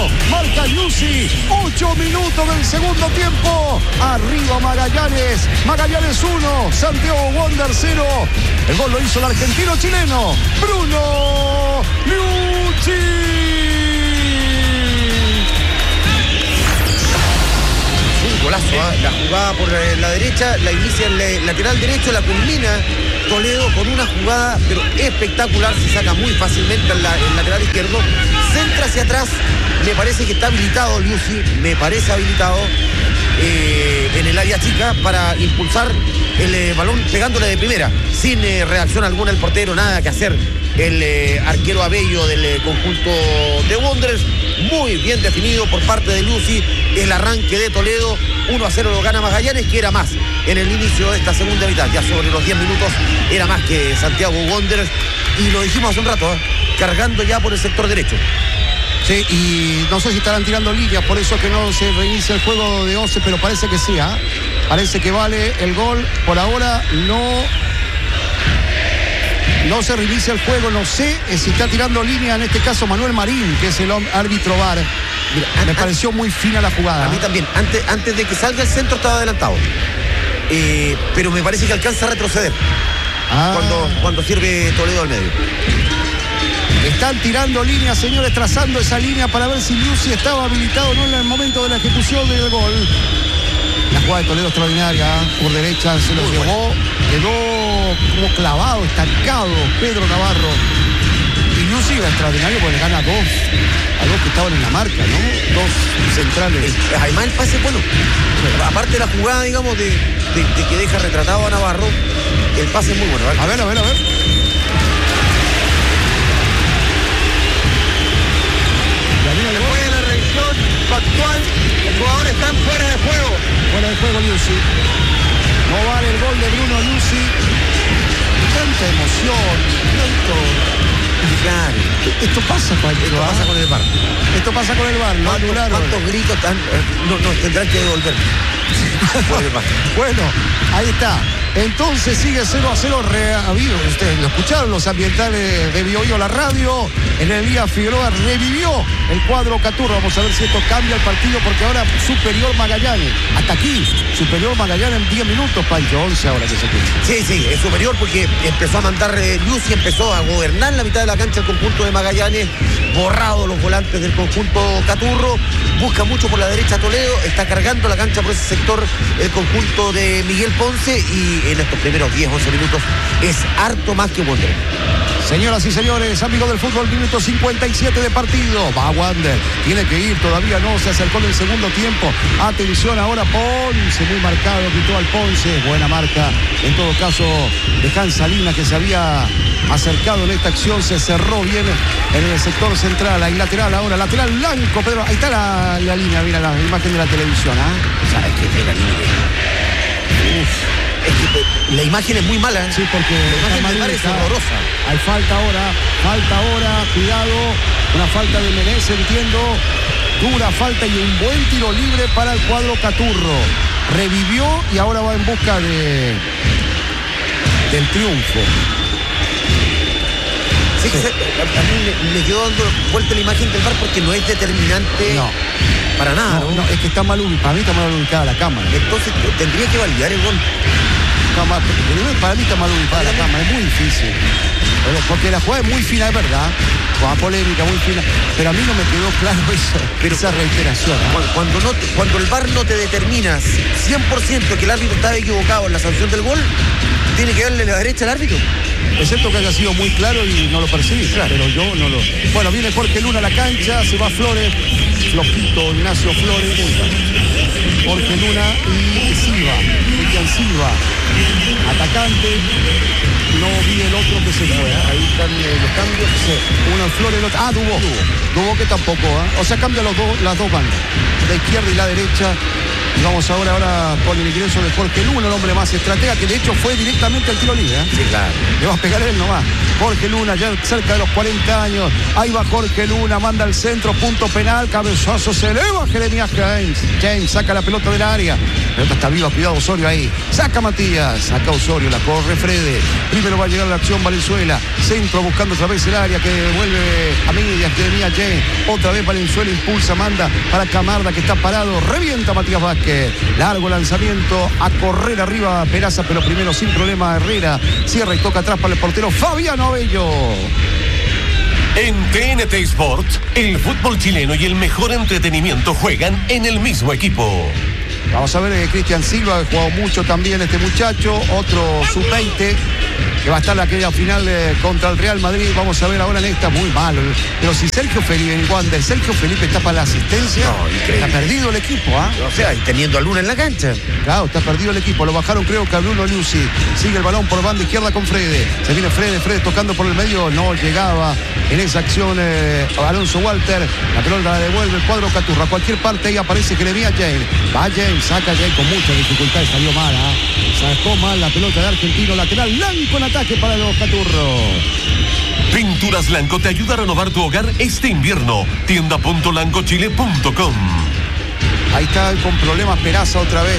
Marca Lucy. 8 minutos del segundo tiempo. Arriba Magallanes. Magallanes 1. Santiago Wander 0. El gol lo hizo el argentino chileno Bruno Liucci. Golazo, la jugada por la derecha, la inicia el lateral derecho, la culmina Toledo con una jugada pero espectacular, se saca muy fácilmente el lateral izquierdo, centra hacia atrás, me parece que está habilitado Liucci, me parece habilitado en el área chica para impulsar el balón pegándole de primera, sin reacción alguna el portero, nada que hacer el arquero Abello del conjunto de Wanderers. Muy bien definido por parte de Liucci el arranque de Toledo. 1-0 lo gana Magallanes, que era más en el inicio de esta segunda mitad. Ya sobre los 10 minutos era más que Santiago Wanderers. Y lo dijimos hace un rato, cargando ya por el sector derecho. Sí, y no sé si estarán tirando líneas, por eso que no se reinicia el juego de Oce, pero parece que sí, parece que vale el gol. Por ahora no se reinicia el juego, no sé si está tirando línea en este caso Manuel Marín, que es el árbitro VAR. Mira, me pareció muy fina la jugada. A mí también, antes de que salga el centro estaba adelantado. Pero me parece que alcanza a retroceder cuando sirve Toledo al medio. Están tirando líneas, señores, trazando esa línea para ver si Liucci estaba habilitado o no en el momento de la ejecución del gol. La jugada de Toledo extraordinaria, por derecha se lo llevó, quedó como clavado, estancado Pedro Navarro. Y Liucci era extraordinario porque le gana a dos que estaban en la marca, ¿no? Dos centrales. Además el pase, bueno, aparte de la jugada, digamos, de que deja retratado a Navarro, el pase es muy bueno, ¿vale? A ver. Después de la revisión factual, los jugadores están fuera de juego. Fuera de juego Liucci. No vale el gol de Bruno Liucci. Tanta emoción, tanto... Claro. Esto pasa, Pancho. Esto pasa con el VAR. Esto pasa con el VAR, lo anularon. ¿Cuántos gritos nos tendrán que devolver? Bueno, ahí está. Entonces sigue 0-0 rehabido. Ustedes lo escucharon, los ambientales de Biobío la radio. En el día Figueroa revivió el cuadro Caturro. Vamos a ver si esto cambia el partido, porque ahora superior Magallanes. Hasta aquí, superior Magallanes en 10 minutos, Pancho. 11 ahora que se tiene. Sí, es superior porque empezó a mandar Liucci, empezó a gobernar la mitad de la cancha el conjunto de Magallanes, borrado los volantes del conjunto Caturro, busca mucho por la derecha Toledo, está cargando la cancha por ese sector el conjunto de Miguel Ponce, y en estos primeros 10-11 minutos es harto más que Wander. Señoras y señores, amigos del fútbol, minuto 57 de partido. Va Wander, tiene que ir, todavía no, se acercó en el segundo tiempo. Atención ahora Ponce, muy marcado, quitó al Ponce, buena marca, en todo caso de Hans Salinas, que se había acercado en esta acción, se cerró bien en el sector central, ahí lateral ahora, lateral blanco, Pedro, ahí está la línea, mira la imagen de la televisión, ¿Sabes qué es la línea? Es que la imagen es muy mala, Sí, porque la imagen me parece horrorosa. Hay falta ahora, cuidado, una falta de Menezes, entiendo, dura falta y un buen tiro libre para el cuadro Caturro. Revivió y ahora va en busca del triunfo. Sí. A mí me quedó dando vuelta la imagen del VAR porque no es determinante. No. Para nada. No, es que está mal ubicada, para mí está mal ubicada la cámara. Entonces tendría que validar el gol. Para mí está mal ubicada la cámara, es muy difícil. Porque la jugada es muy fina, es verdad. Con polémica, muy fina. Pero a mí no me quedó claro esa reiteración. Cuando el VAR no te determina 100% que el árbitro estaba equivocado en la sanción del gol, tiene que darle la derecha al árbitro. Excepto que haya sido muy claro y no lo percibí, claro. Pero yo no lo... Bueno, viene Jorge Luna a la cancha, se va Flores, flojito Ignacio Flores, Jorge Luna y Cristian Silva, atacante, no vi el otro que se fue, ahí están los cambios, uno Flores, el otro, Dubó que tampoco, o sea, cambia las dos bandas, la izquierda y la derecha. Y vamos ahora con el ingreso de Jorge Luna, el hombre más estratega, que de hecho fue directamente al tiro libre. Sí, claro. Le va a pegar él nomás. Jorge Luna, ya cerca de los 40 años. Ahí va Jorge Luna, manda al centro, punto penal, cabezazo, se eleva Jeremías James. James saca la pelota del área. La pelota está viva, cuidado Osorio ahí. Saca Matías, saca Osorio, la corre Frede. Primero va a llegar la acción Valenzuela. Centro buscando otra vez el área que vuelve a medias, Jeremías James. Otra vez Valenzuela impulsa, manda para Camarda que está parado. Revienta Matías Vázquez. Largo lanzamiento a correr arriba Peraza, pero primero sin problema Herrera. Cierra y toca atrás para el portero Fabiano Abello. En TNT Sports, el fútbol chileno y el mejor entretenimiento juegan en el mismo equipo. Vamos a ver, Cristian Silva, ha jugado mucho también este muchacho, otro sub-20, que va a estar en aquella final contra el Real Madrid. Vamos a ver ahora en esta, muy malo. Pero si Sergio Felipe en Wander, Sergio Felipe está para la asistencia, está perdido el equipo, ¿ah? O sea, y teniendo a Luna en la cancha. Claro, está perdido el equipo. Lo bajaron creo que a Bruno Lucy. Sigue el balón por banda izquierda con Frede. Se viene Frede tocando por el medio. No llegaba en esa acción Alonso Walter. La pelota la devuelve el cuadro Caturra. A cualquier parte ahí aparece Jeremías James. Va James, saca James con mucha dificultad. Salió mal, sacó mal la pelota de Argentino. Lateral blanco en ataque para los Caturros. Pinturas Lanco te ayuda a renovar tu hogar este invierno. Tienda.lancochile.com. Ahí está con problemas Peraza otra vez,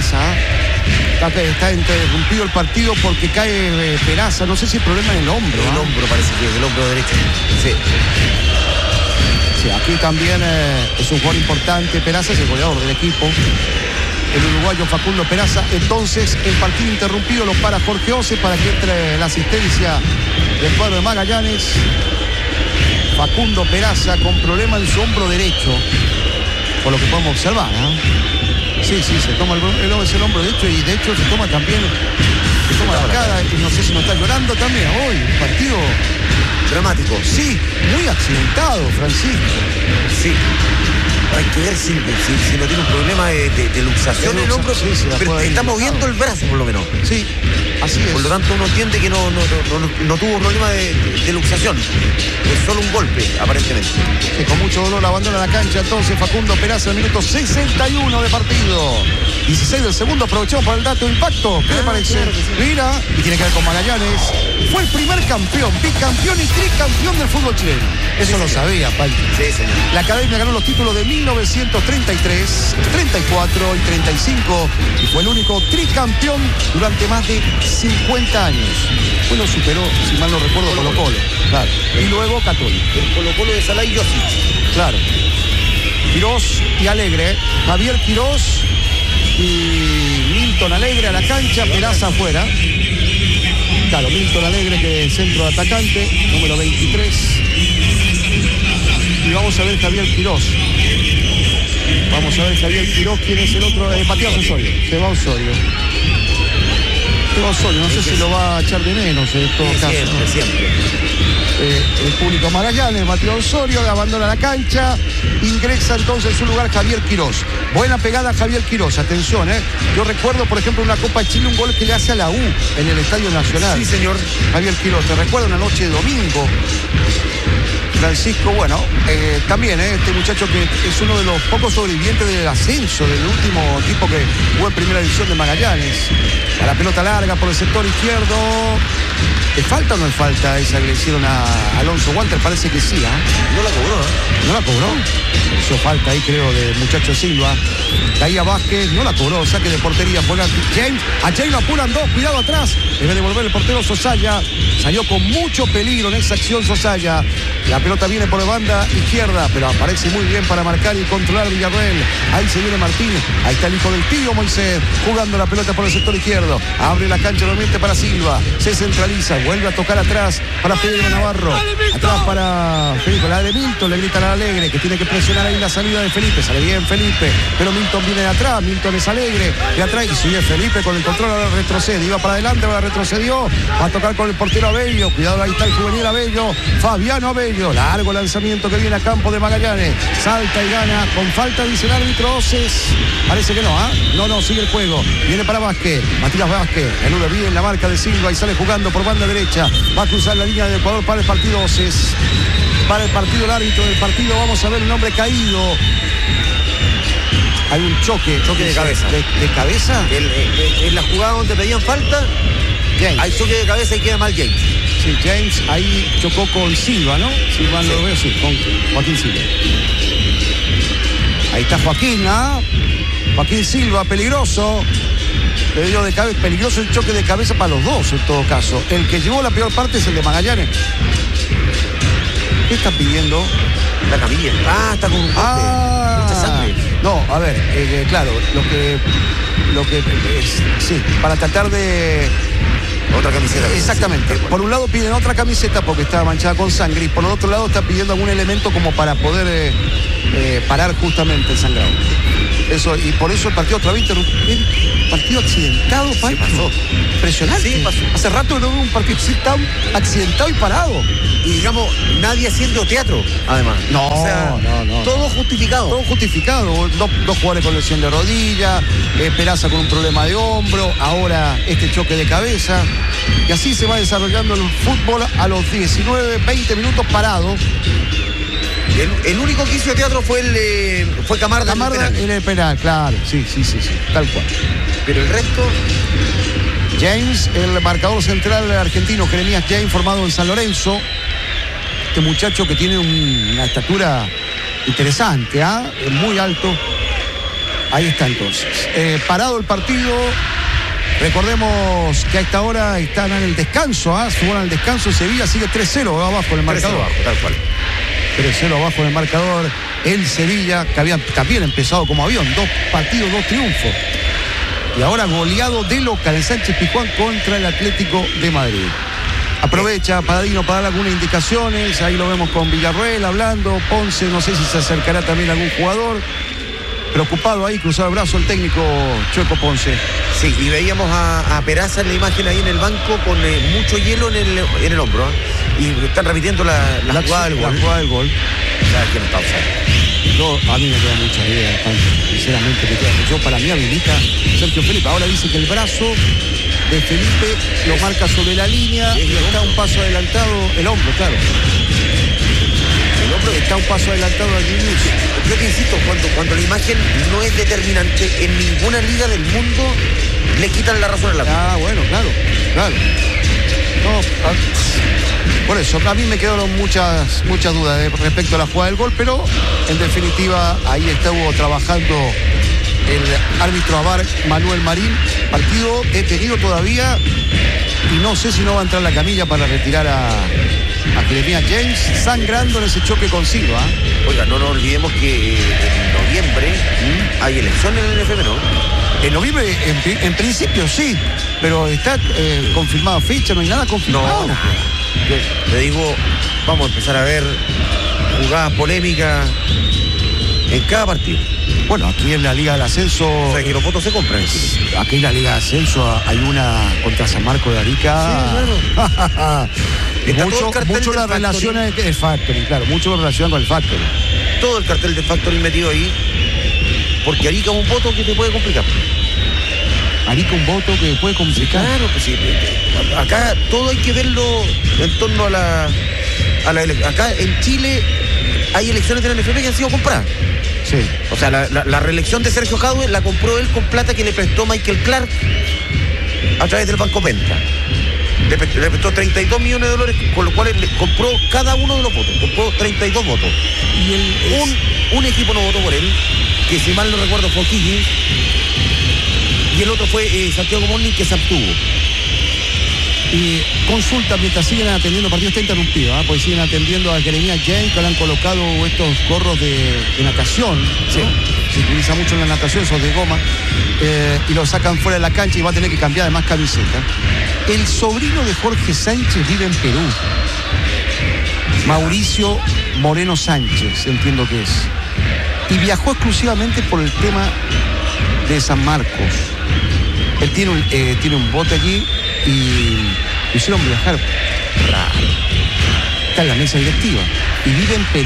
Está interrumpido el partido porque cae Peraza. No sé si el problema es el hombro. El hombro parece que es el hombro derecho. Sí. Sí, aquí también es un jugador importante. Peraza es el goleador del equipo. El uruguayo Facundo Peraza. Entonces el partido interrumpido lo para Jorge Ose para que entre la asistencia del cuadro de Magallanes. Facundo Peraza con problema en su hombro derecho, por lo que podemos observar. Sí, se toma el hombro derecho y de hecho se toma también la cara y no sé si no está llorando también. Hoy, partido dramático. Sí, muy accidentado, Francisco. Sí. Hay que ver si no tiene un problema de luxación en el hombro, sí, pero está moviendo el brazo por lo menos. Sí, así es. Por lo tanto uno entiende que no tuvo problema de luxación. Es solo un golpe, aparentemente. Sí, con mucho dolor abandona la cancha entonces Facundo Peraza en el minuto 61 de partido. 16 del segundo, aprovechamos para el dato de impacto. ¿Qué le parece? Claro que sí. Mira, y tiene que ver con Magallanes. Fue el primer campeón, bicampeón y tricampeón del fútbol chileno. Eso sí, lo sabía, Palti. Sí, señor. La academia ganó los títulos de 1933, 34 y 35 y fue el único tricampeón durante más de 50 años. Fue lo superó, si mal no recuerdo, Colo-Colo. Claro. Y luego Católica. El Colo-Colo de Salá y Josic. Claro. Quirós y Alegre. Javier Quirós y Milton Alegre a la cancha, Peraza afuera. Claro, Milton Alegre, que es centro de atacante, número 23. Y vamos a ver Javier Quirós. Vamos a ver Javier Quirós, quién es el otro. Matías Osorio. Se va Osorio. No sé si lo va a echar de menos en todo caso. Siempre. El público Magallanes, Matías Osorio abandona la cancha, ingresa entonces en su lugar Javier Quirós. Buena pegada Javier Quirós, atención, yo recuerdo por ejemplo en la Copa de Chile un gol que le hace a la U en el Estadio Nacional. Sí, señor. Javier Quirós, te recuerdo una noche de domingo. Francisco, bueno, también este muchacho que es uno de los pocos sobrevivientes del ascenso, del último equipo que jugó en primera división de Magallanes. A la pelota larga por el sector izquierdo. ¿Le falta o no le falta esa que le hicieron a Alonso Walter? Parece que sí, No la cobró, ¿No la cobró? Hizo falta ahí, creo, de muchacho Silva. Caía Vázquez, no la cobró, saque de portería. Juega James, a James lo apuran dos, cuidado atrás. Debe devolver el portero Sosaya. Salió con mucho peligro en esa acción Sosaya. La pelota viene por la banda izquierda, pero aparece muy bien para marcar y controlar Villarreal. Ahí se viene Martín, ahí está el hijo del tío Moisés, jugando la pelota por el sector izquierdo. Abre la cancha nuevamente para Silva, se centraliza, vuelve a tocar atrás para Pedro Navarro. Atrás para Felipe, la de Milton, le grita a Alegre, que tiene que presionar ahí la salida de Felipe. Sale bien Felipe, pero Milton viene de atrás, Milton es Alegre, de atrás, y sigue Felipe con el control, ahora retrocede, iba para adelante, ahora retrocedió, va a tocar con el portero Abello, cuidado, ahí está el juvenil Abello, Fabiano Abello, largo lanzamiento que viene a campo de Magallanes, salta y gana, con falta dice el árbitro Oces, parece que no, no, sigue el juego, viene para Vázquez, Matías Vázquez, elude bien la marca de Silva y sale jugando por banda derecha, va a cruzar la línea del Ecuador para el partido Oces, para el partido el árbitro del partido, vamos a ver el hombre caído. Hay un choque. Choque de cabeza. ¿De cabeza? En la jugada donde pedían falta, James. hay choque de cabeza y queda mal James. Sí, James ahí chocó con Silva, ¿no? Silva Sí. lo veo, sí, con Joaquín Silva. Ahí está Joaquín, ¿ah? Joaquín Silva, peligroso. Le dio de cabeza, peligroso el choque de cabeza para los dos, en todo caso. El que llevó la peor parte es el de Magallanes. ¿Qué está pidiendo? La camilla. Ah, está con un corte. Mucha sangre. No, a ver, claro, lo que sí, para tratar de... Otra camiseta. Exactamente. Por un lado piden otra camiseta porque está manchada con sangre y por el otro lado está pidiendo algún elemento como para poder parar justamente el sangrado. Eso, y por eso el partido otra vez partido accidentado, Sí, pasó. Impresionante. Sí, pasó. Hace rato no veo un partido así tan accidentado y parado. Y digamos, nadie haciendo teatro, además. No, o sea, no. todo justificado. Todo justificado. Dos jugadores con lesión de rodilla, Peraza con un problema de hombro, ahora este choque de cabeza. Y así se va desarrollando el fútbol a los 19, 20 minutos parado. El único que hizo teatro fue Camarda en el penal. En el penal, claro. Sí, tal cual. Pero el resto... James, el marcador central argentino, Jeremías James, formado en San Lorenzo. Este muchacho que tiene una estatura interesante, muy alto. Ahí está entonces. Parado el partido. Recordemos que a esta hora están en el descanso, se van al descanso. Sevilla sigue 3-0 abajo en el marcador. 3-0 abajo, tal cual. 3-0 abajo en el marcador. El Sevilla, que había también empezado como avión, 2 partidos, 2 triunfos. Y ahora goleado de local en Sánchez Pizjuán contra el Atlético de Madrid. Aprovecha Padino para dar algunas indicaciones. Ahí lo vemos con Villarroel hablando. Ponce, no sé si se acercará también algún jugador. Preocupado ahí, cruzado el brazo el técnico Chueco Ponce. Sí, y veíamos a Peraza en la imagen ahí en el banco con mucho hielo en el hombro. Y están repitiendo la jugada del gol. La jugada del gol. ¿Sabes quién está usando? A mí me queda mucha idea, sinceramente me queda. Yo para mí habilita Sergio Felipe. Ahora dice que el brazo de Felipe lo marca sobre la línea y está un paso adelantado, el hombro, claro. El hombro está un paso adelantado al inicio. Yo te insisto, cuando la imagen no es determinante, en ninguna liga del mundo le quitan la razón al árbitro. Bueno, claro. No, por eso, a mí me quedaron muchas dudas respecto a la jugada del gol, pero en definitiva ahí estuvo trabajando el árbitro AVAR Manuel Marín. Partido detenido todavía y no sé si no va a entrar la camilla para retirar a Jeremías James, sangrando en ese choque con Silva. Oiga, no nos olvidemos que en noviembre hay elecciones en el NFP, ¿no? En noviembre, en principio sí, pero está confirmada fecha, no hay nada confirmado. No. Yo te digo, vamos a empezar a ver jugadas polémicas en cada partido. Bueno, aquí en la Liga del Ascenso... O sea, que los votos se compran. Aquí en la Liga de Ascenso hay una contra San Marco de Arica. Sí, claro. mucho la relación el Factory, claro, mucho lo relacionan con el Factory. Todo el cartel de Factory metido ahí, porque Arica es un voto que te puede complicar. Arica un voto que puede complicar. Claro, pues sí. Acá todo hay que verlo en torno a la elección. Acá en Chile hay elecciones de la NFP que han sido compradas. Sí. O sea, la reelección de Sergio Jadue la compró él con plata que le prestó Michael Clark a través del Banco Penta. Le prestó $32 millones, con los cuales le compró cada uno de los votos. Compró 32 votos. Y un equipo no votó por él, que si mal no recuerdo fue O'Higgins, y el otro fue Santiago Morning, que se abstuvo. Y consulta mientras siguen atendiendo, el partido está interrumpido, porque siguen atendiendo a Jeremías James, que le han colocado estos gorros de natación, ¿no? Sí. Se utiliza mucho en la natación, esos de goma, y lo sacan fuera de la cancha y va a tener que cambiar además camiseta. El sobrino de Jorge Sánchez vive en Perú, Mauricio Moreno Sánchez, entiendo que es, y viajó exclusivamente por el tema de San Marcos. Él tiene un bote allí y lo hicieron viajar. Raro. Está en la mesa directiva y vive en Perú.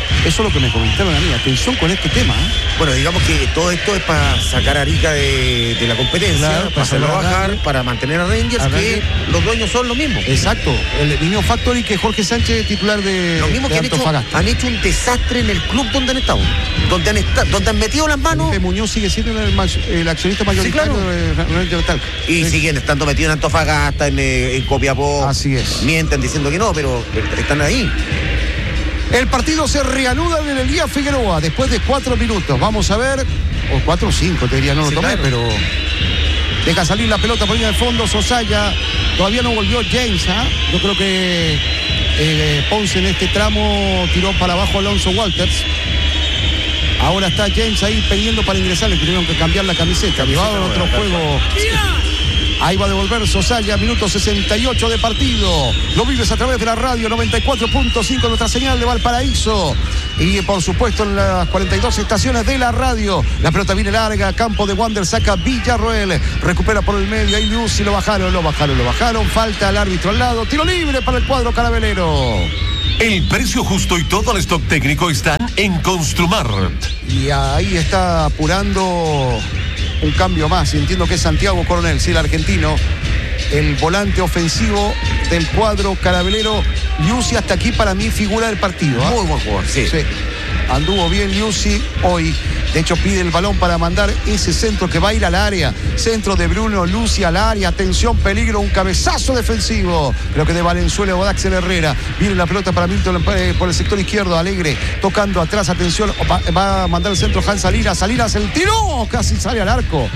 Eso es lo que me comentaron a mí. Atención con este tema. Bueno, digamos que todo esto es para sacar a Arica de la competencia, Claro, para hacerlo bajar, para mantener a Rangers, que los dueños son los mismos. Exacto. El niño Factory, que Jorge Sánchez, titular de Los mismos de que Antofagasta. han hecho un desastre en el club donde han estado. Donde han metido las manos. Felipe Muñoz sigue siendo el accionista mayoritario de Rangers Talca. Y siguen estando metidos en Antofagasta, en Copiapó. Así es. Mienten diciendo que no, pero están ahí. El partido se reanuda en el Elías Figueroa después de 4 minutos. Vamos a ver, o 4 o 5, te diría, no lo tomé, claro. pero deja salir la pelota por ahí al fondo. Sosaya, todavía no volvió James, ¿ah? Yo creo que Ponce en este tramo tiró para abajo Alonso Walters. Ahora está James ahí pidiendo para ingresar, le tuvieron que cambiar la camiseta. Llevaba otro juego. Ahí va a devolver Sosaya, minuto 68 de partido. Lo vives a través de la radio 94.5, nuestra señal de Valparaíso. Y por supuesto en las 42 estaciones de la radio. La pelota viene larga, campo de Wander, saca Villarroel. Recupera por el medio, ahí Luz y lo bajaron. Falta al árbitro al lado. Tiro libre para el cuadro carabelero. El precio justo y todo el stock técnico están en Construmart. Y ahí está apurando un cambio más. Entiendo que es Santiago Coronel, sí, el argentino. El volante ofensivo del cuadro carabelero. Liuzzi hasta aquí para mí figura del partido. Muy buen jugador, sí. Anduvo bien Liuzzi hoy. De hecho pide el balón para mandar ese centro que va a ir al área. Centro de Bruno Liuzzi al área. Atención, peligro, un cabezazo defensivo. Creo que de Valenzuela o de Axel Herrera. Viene la pelota para Milton por el sector izquierdo. Alegre tocando atrás. Atención, va a mandar el centro Hans Salinas. Salinas el tiro. Casi sale al arco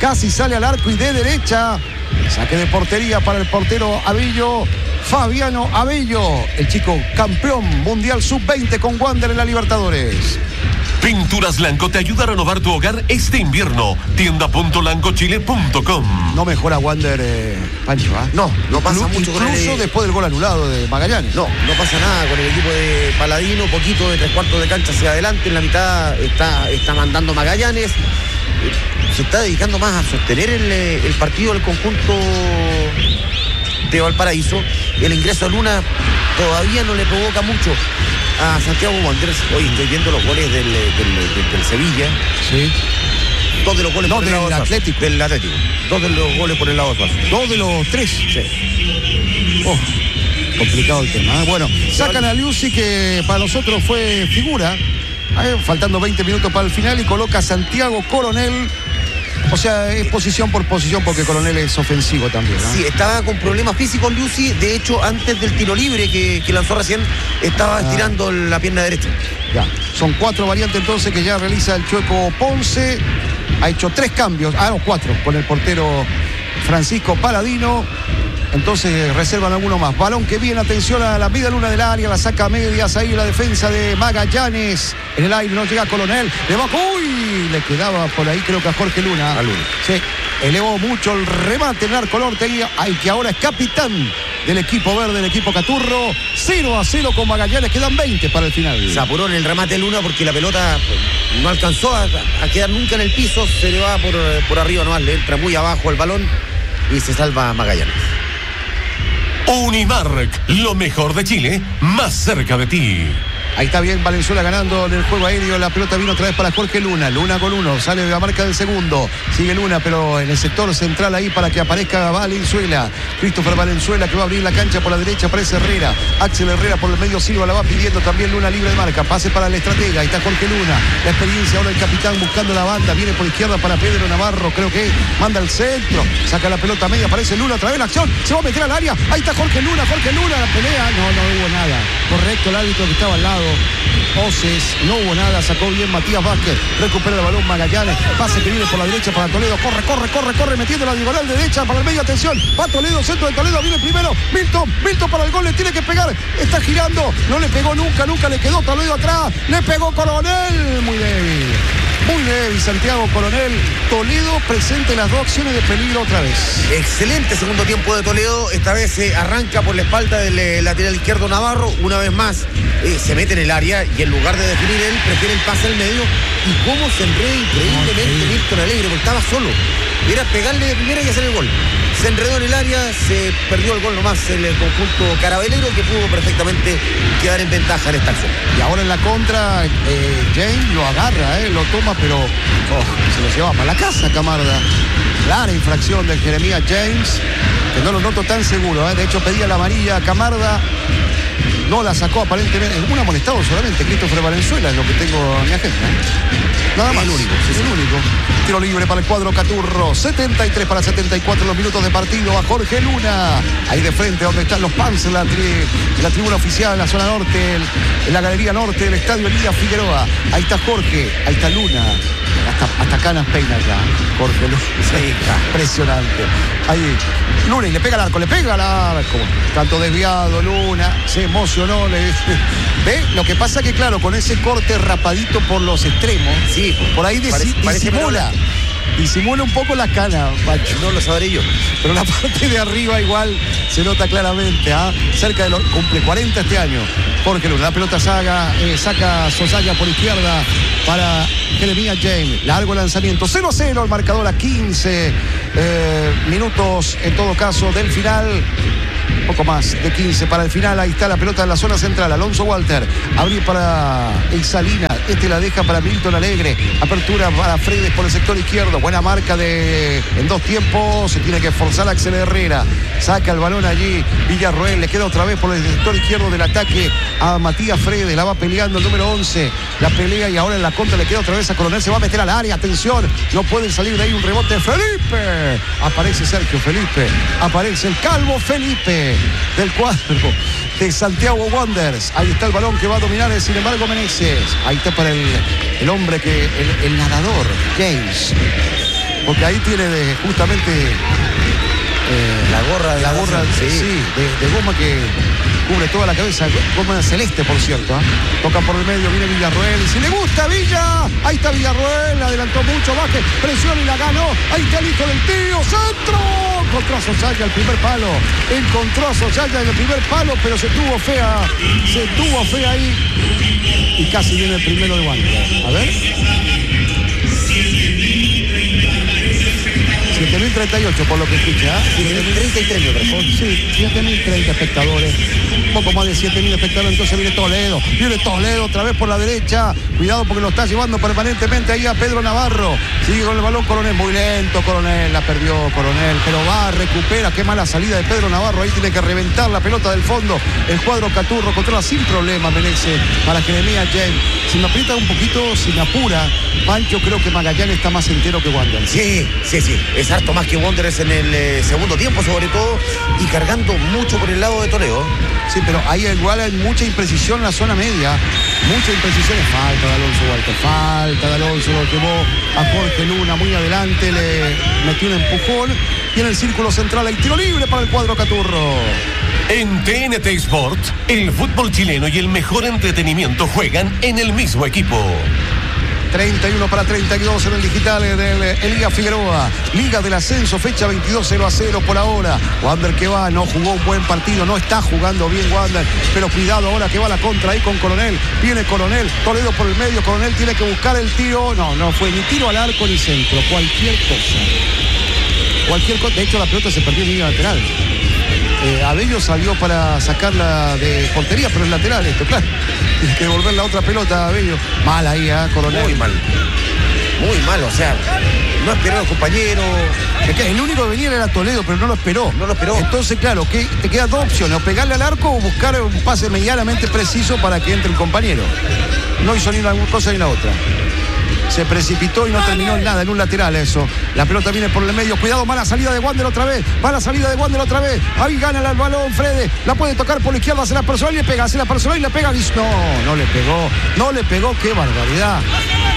y de derecha. Saque de portería para el portero Abello. Fabiano Abello, el chico campeón mundial sub-20 con Wander en la Libertadores. Pinturas Lanco te ayuda a renovar tu hogar este invierno. Tienda.lancochile.com. No mejora Wander, Pancho, ¿ah? No pasa mucho con incluso después del gol anulado de Magallanes. No pasa nada con el equipo de Paladino. Poquito de 3/4 de cancha hacia adelante. En la mitad está mandando Magallanes. Se está dedicando más a sostener el partido del conjunto de Valparaíso. El ingreso a Luna todavía no le provoca mucho a Santiago Wanderers. Hoy estoy viendo los goles del Sevilla. Sí. 2 de los goles por el lado del Atlético. Del Atlético. 2 de los goles por el lado de 2 de los 3. Sí. Complicado el tema. Bueno, sacan a Liuzzi, que para nosotros fue figura. Faltando 20 minutos para el final, y coloca a Santiago Coronel. O sea, es posición por posición, porque Coronel es ofensivo también, ¿no? Sí, estaba con problemas físicos Liuzzi. De hecho, antes del tiro libre que lanzó recién, estaba estirando la pierna derecha. Ya. Son 4 variantes entonces que ya realiza el Chueco Ponce. Ha hecho 3 cambios, 4, con el portero Francisco Paladino. Entonces reservan alguno más. Balón que viene, atención a la media luna del área, la saca a medias, ahí la defensa de Magallanes. En el aire no llega Coronel. ¡Uy! Le quedaba por ahí, creo que a Jorge Luna. A Luna. Sí, elevó mucho el remate en Arco Norte, que ahora es capitán del equipo verde, del equipo Caturro. 0-0 con Magallanes, quedan 20 para el final. Se apuró en el remate Luna porque la pelota no alcanzó a quedar nunca en el piso. Se le va por arriba nomás, le entra muy abajo el balón y se salva Magallanes. Unimark, lo mejor de Chile, más cerca de ti. Ahí está bien Valenzuela ganando en el juego aéreo. La pelota vino otra vez para Jorge Luna. Luna con 1. Sale de la marca del segundo. Sigue Luna, pero en el sector central ahí para que aparezca Valenzuela. Christopher Valenzuela, que va a abrir la cancha por la derecha. Aparece Herrera. Axel Herrera por el medio Silva la va pidiendo también. Luna libre de marca. Pase para el estratega. Ahí está Jorge Luna. La experiencia ahora el capitán buscando la banda. Viene por izquierda para Pedro Navarro. Creo que manda al centro. Saca la pelota media. Aparece Luna otra vez la acción. Se va a meter al área. Ahí está Jorge Luna. La pelea. No hubo nada. Correcto, el árbitro que estaba al lado. Oces, no hubo nada, sacó bien Matías Vázquez, recupera el balón Magallanes, pase que viene por la derecha para Toledo, corre, metiendo la diagonal derecha para el medio, atención, va Toledo, centro de Toledo, viene primero, Milton para el gol, le tiene que pegar, está girando, no le pegó nunca le quedó Toledo atrás, le pegó Coronel, muy débil. Muy débil Santiago Coronel. Toledo presente las dos acciones de peligro otra vez. Excelente segundo tiempo de Toledo. Esta vez se arranca por la espalda del lateral izquierdo Navarro. Una vez más se mete en el área y en lugar de definir él, prefiere el pase al medio. Y cómo se enreda increíblemente Milton Alegre, porque estaba solo. Era pegarle de primera y hacer el gol. Se enredó en el área, se perdió el gol nomás el conjunto carabelero, que pudo perfectamente quedar en ventaja en esta acción. Y ahora en la contra, James lo agarra, lo toma, pero se lo lleva para la casa Camarda. Clara infracción de Jeremías James, que no lo noto tan seguro. De hecho, pedía la amarilla a Camarda. No la sacó aparentemente. Un amonestado solamente, Christopher Valenzuela, es lo que tengo en mi agenda. Nada más. El único. Es el único. Tiro libre para el cuadro Caturro. 73 para 74 los minutos de partido a Jorge Luna. Ahí de frente donde están los Pans en la tribuna oficial, en la zona norte, en la galería norte del estadio Elías Figueroa. Ahí está Jorge, ahí está Luna. Hasta canas peina ya, Jorge Luna. Sí, impresionante. Ahí Luna y le pega al arco, tanto desviado Luna, se emocionó. ¿Ve? Lo que pasa que claro, con ese corte rapadito por los extremos, sí, por ahí disimula. Disimula un poco la cana, Pacho. No lo sabré yo. Pero la parte de arriba igual se nota claramente. Cerca de cumple 40 este año. Jorge Luna, la pelota saca Sosaya por izquierda para Jeremías James. Largo lanzamiento. 0-0 el marcador a 15 minutos en todo caso del final. Poco más de 15 para el final. Ahí está la pelota en la zona central. Alonso Walter. Abrir para el Salina. La deja para Milton Alegre. Apertura para Fredes por el sector izquierdo. Buena marca en dos tiempos. Se tiene que esforzar Axel Herrera. Saca el balón allí Villarroel. Le queda otra vez por el sector izquierdo del ataque a Matías Fredes. La va peleando el número 11. La pelea y ahora en la contra le queda otra vez a Coronel. Se va a meter al área. Atención. No pueden salir de ahí. Un rebote de Felipe. Aparece Sergio Felipe. Aparece el calvo Felipe del cuadro de Santiago Wanderers. Ahí está el balón que va a dominar, sin embargo, Meneses. Ahí está para el hombre que el nadador, James. Porque ahí tiene justamente la gorra de goma que cubre toda la cabeza, goma celeste, por cierto. Toca por el medio, viene Villarroel. Si le gusta Villa, ahí está Villarroel, adelantó mucho, baje, presión y la ganó. Ahí está el hijo del tío, centro. Encontró a Sosaya al primer palo. Encontró a Sosaya en el primer palo, pero se tuvo fea ahí. Y casi viene el primero de Wander. A ver. 7.038 por lo que escucha. 7.033 me parece. Sí, 7.030 espectadores. Un poco más de 7.000 espectadores. Entonces viene Toledo. Viene Toledo otra vez por la derecha. Cuidado porque lo está llevando permanentemente ahí a Pedro Navarro. Sigue con el balón Coronel. Muy lento Coronel. La perdió Coronel. Pero recupera. Qué mala salida de Pedro Navarro. Ahí tiene que reventar la pelota del fondo. El cuadro Caturro controla sin problema Meneses para Jeremías James. Si me aprieta un poquito, si me apura, Pancho, creo que Magallanes está más entero que Wander. Sí. Es harto más que Wanderers en el segundo tiempo, sobre todo, y cargando mucho por el lado de Toledo. Sí, pero ahí igual hay mucha imprecisión en la zona media. Mucha imprecisión. Falta de Alonso Walter. Falta de Alonso. Lo llevó a Jorge Luna muy adelante. Le metió un empujón. Y en el círculo central hay tiro libre para el cuadro Caturro. En TNT Sport, el fútbol chileno y el mejor entretenimiento juegan en el mismo equipo. 31 para 32 en el digital del Elías Figueroa. Liga del Ascenso, fecha 22, 0-0 por ahora. Wander que va, no jugó un buen partido, no está jugando bien Wander, pero cuidado ahora que va la contra ahí con Coronel. Viene Coronel, Toledo por el medio, Coronel tiene que buscar el tiro. No fue ni tiro al arco ni centro, cualquier cosa. De hecho la pelota se perdió en línea lateral. Abello salió para sacarla de portería, pero es lateral esto, claro. Tiene que devolver la otra pelota, Abello. Mal ahí, Coronel. Muy mal, o sea, no esperó a los compañeros. El único que venía era Toledo, pero no lo esperó. Entonces, claro, que te quedan dos opciones: o pegarle al arco o buscar un pase medianamente preciso para que entre el compañero. No hizo ni una cosa ni la otra. Se precipitó y no terminó en nada, en un lateral eso. La pelota viene por el medio. Cuidado, mala salida de Wander otra vez. Ahí gana el balón Fredes. La puede tocar por la izquierda, hace la personal y le pega. No le pegó. Qué barbaridad.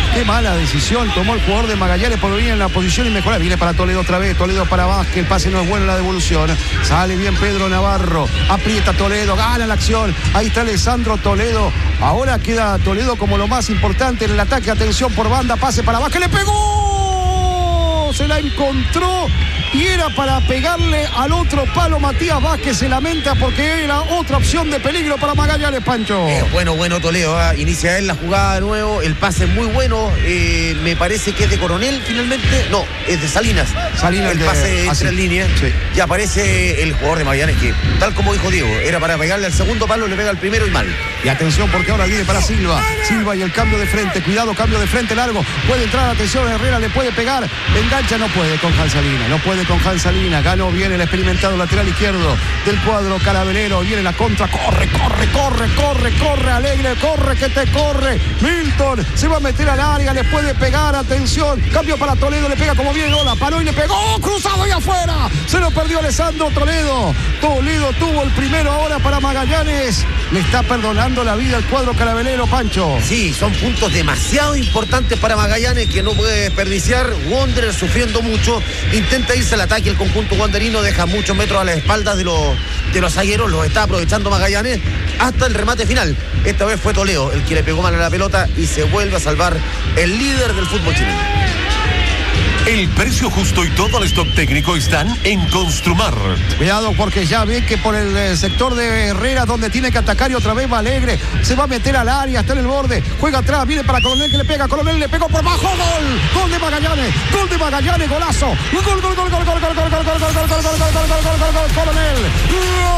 Qué mala decisión tomó el jugador de Magallanes por venir en la posición y mejorar. Viene para Toledo otra vez, Toledo para Vázquez, el pase no es bueno en la devolución. Sale bien Pedro Navarro, aprieta Toledo, gana la acción. Ahí está Alessandro Toledo. Ahora queda Toledo como lo más importante en el ataque. Atención por banda, pase para Vázquez, le pegó. Se la encontró y era para pegarle al otro palo. Matías Vázquez se lamenta porque era otra opción de peligro para Magallanes, Pancho. Bueno Toledo, inicia él la jugada de nuevo, el pase es muy bueno, me parece que es de Coronel finalmente, no, es de Salinas el pase entra en línea, sí. Y aparece el jugador de Magallanes que, tal como dijo Diego, era para pegarle al segundo palo, le pega al primero y mal. Y atención porque ahora viene para Silva y el cambio de frente, cuidado, cambio de frente largo, puede entrar, atención, Herrera le puede pegar, engancha, no puede con Jan Salinas, ganó bien el experimentado lateral izquierdo del cuadro carabinero, viene la contra, corre, Alegre, corre, que te corre, Milton, se va a meter al área, le puede pegar, atención, cambio para Toledo, le pega como bien, la paró y le pegó, cruzado y afuera, se lo perdió Alessandro Toledo tuvo el primero ahora para Magallanes, le está perdonando la vida al cuadro carabinero, Pancho. Sí, son puntos demasiado importantes para Magallanes que no puede desperdiciar. Wanderers sufriendo mucho, intenta irse al ataque, el conjunto wanderino deja muchos metros a las espaldas de los zagueros, los está aprovechando Magallanes hasta el remate final. Esta vez fue Toledo el que le pegó mal a la pelota y se vuelve a salvar el líder del fútbol chileno. El precio justo y todo el stock técnico están en Construmart. Cuidado porque ya ve que por el sector de Herrera donde tiene que atacar y otra vez va Alegre, se va a meter al área, está en el borde, juega atrás, viene para Coronel que le pega, Coronel le pegó por bajo, gol de Magallanes, golazo, gol, Coronel.